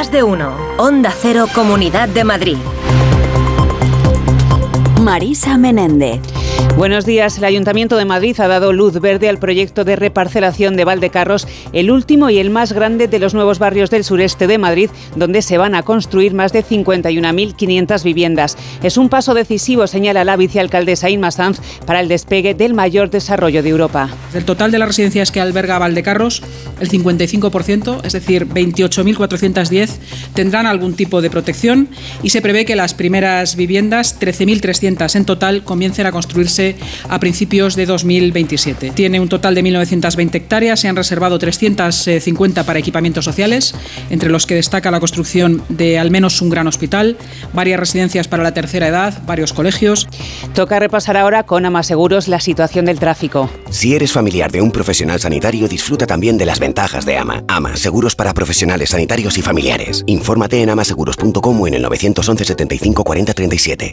Más de uno. Onda Cero, Comunidad de Madrid. Marisa Menéndez. Buenos días. El Ayuntamiento de Madrid ha dado luz verde al proyecto de reparcelación de Valdecarros, el último y el más grande de los nuevos barrios del sureste de Madrid, donde se van a construir más de 51.500 viviendas. Es un paso decisivo, señala la vicealcaldesa Inma Sanz, para el despegue del mayor desarrollo de Europa. Del total de las residencias que alberga Valdecarros, el 55%, es decir, 28.410, tendrán algún tipo de protección y se prevé que las primeras viviendas, 13.300 en total, comiencen a construirse a principios de 2027. Tiene un total de 1.920 hectáreas, se han reservado 350 para equipamientos sociales, entre los que destaca la construcción de al menos un gran hospital, varias residencias para la tercera edad, varios colegios. Toca repasar ahora con Amaseguros la situación del tráfico. Si eres familiar de un profesional sanitario, disfruta también de las ventajas de AMA. AMA, seguros para profesionales sanitarios y familiares. Infórmate en amaseguros.com o en el 911 75 40 37.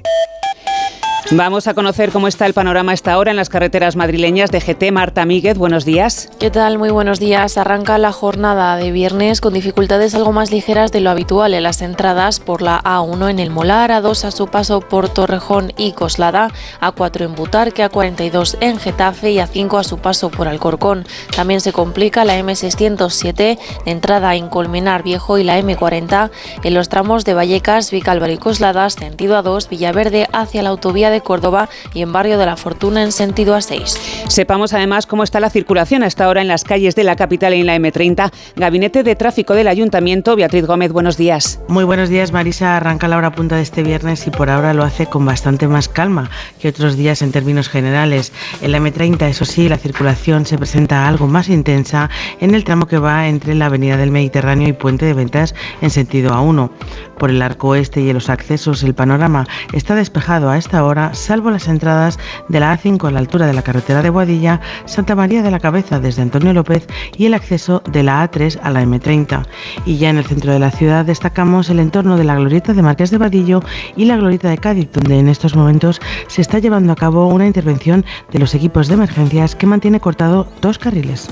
Vamos a conocer cómo está el panorama a esta hora en las carreteras madrileñas. DGT, Marta Míguez, buenos días. ¿Qué tal? Muy buenos días. Arranca la jornada de viernes con dificultades algo más ligeras de lo habitual en las entradas por la A1 en el Molar, A2 a su paso por Torrejón y Coslada, A4 en Butarque, A42 en Getafe y A5 a su paso por Alcorcón. También se complica la M607 de entrada en Colmenar Viejo y la M40 en los tramos de Vallecas, Vicálvaro y Coslada, sentido A2, Villaverde hacia la autovía de Córdoba y en Barrio de la Fortuna en sentido A6. Sepamos además cómo está la circulación a esta hora en las calles de la capital y en la M30. Gabinete de Tráfico del Ayuntamiento, Beatriz Gómez, buenos días. Muy buenos días, Marisa. Arranca la hora punta de este viernes y por ahora lo hace con bastante más calma que otros días en términos generales. En la M30, eso sí, la circulación se presenta algo más intensa en el tramo que va entre la Avenida del Mediterráneo y Puente de Ventas en sentido A1. Por el arco oeste y en los accesos, el panorama está despejado a esta hora, salvo las entradas de la A5 a la altura de la carretera de Boadilla, Santa María de la Cabeza desde Antonio López y el acceso de la A3 a la M30. Y ya en el centro de la ciudad destacamos el entorno de la glorieta de Marqués de Vadillo y la glorieta de Cádiz, donde en estos momentos se está llevando a cabo una intervención de los equipos de emergencias que mantiene cortado 2 carriles.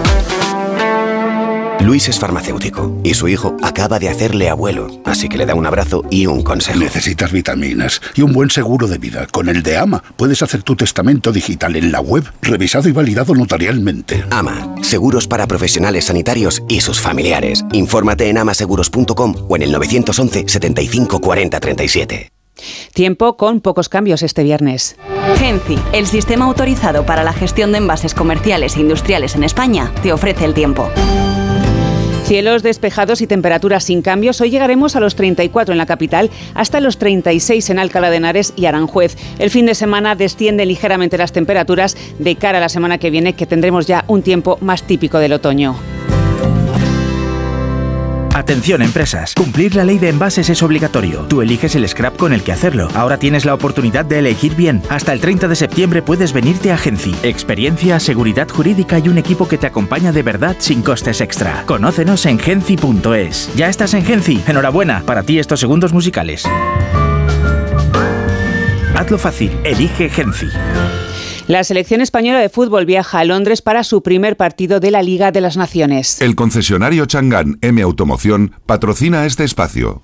Luis es farmacéutico y su hijo acaba de hacerle abuelo, así que le da un abrazo y un consejo. Necesitas vitaminas y un buen seguro de vida. Con el de AMA puedes hacer tu testamento digital en la web, revisado y validado notarialmente. AMA, seguros para profesionales sanitarios y sus familiares. Infórmate en amaseguros.com o en el 911 75 40 37. Tiempo con pocos cambios este viernes. Genci, el sistema autorizado para la gestión de envases comerciales e industriales en España, te ofrece el tiempo. Cielos despejados y temperaturas sin cambios. Hoy llegaremos a los 34 en la capital, hasta los 36 en Alcalá de Henares y Aranjuez. El fin de semana descienden ligeramente las temperaturas de cara a la semana que viene, que tendremos ya un tiempo más típico del otoño. Atención empresas, cumplir la ley de envases es obligatorio. Tú eliges el scrap con el que hacerlo. Ahora tienes la oportunidad de elegir bien. Hasta el 30 de septiembre puedes venirte a Genci. Experiencia, seguridad jurídica y un equipo que te acompaña de verdad sin costes extra. Conócenos en genci.es. ¿Ya estás en Genci? Enhorabuena, para ti estos segundos musicales. Hazlo fácil, elige Genci. La selección española de fútbol viaja a Londres para su primer partido de la Liga de las Naciones. El concesionario Chang'an M Automoción patrocina este espacio.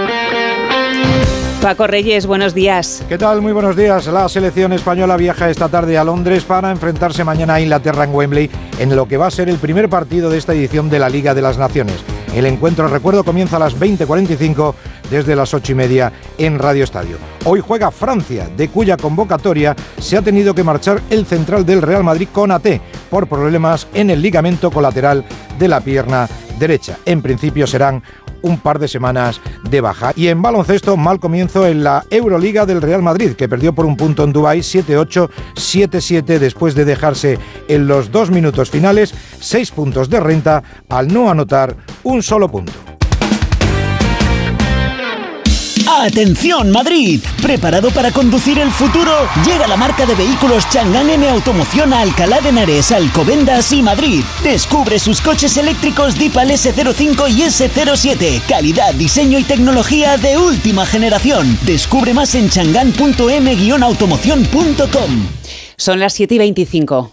Paco Reyes, buenos días. ¿Qué tal? Muy buenos días. La selección española viaja esta tarde a Londres para enfrentarse mañana a Inglaterra en Wembley, en lo que va a ser el primer partido de esta edición de la Liga de las Naciones. El encuentro, recuerdo, comienza a las 20:45 desde las 8:30 en Radio Estadio. Hoy juega Francia, de cuya convocatoria se ha tenido que marchar el central del Real Madrid, Konaté, por problemas en el ligamento colateral de la pierna derecha. En principio serán un par de semanas de baja. Y en baloncesto, mal comienzo en la Euroliga del Real Madrid, que perdió por un punto en Dubái 7-8, 7-7, después de dejarse en los 2 minutos finales 6 puntos de renta al no anotar un solo punto. ¡Atención Madrid! ¿Preparado para conducir el futuro? Llega la marca de vehículos Chang'an M Automoción a Alcalá de Henares, Alcobendas y Madrid. Descubre sus coches eléctricos Deepal S05 y S07. Calidad, diseño y tecnología de última generación. Descubre más en chang'an.m-automoción.com. Son las 7:25.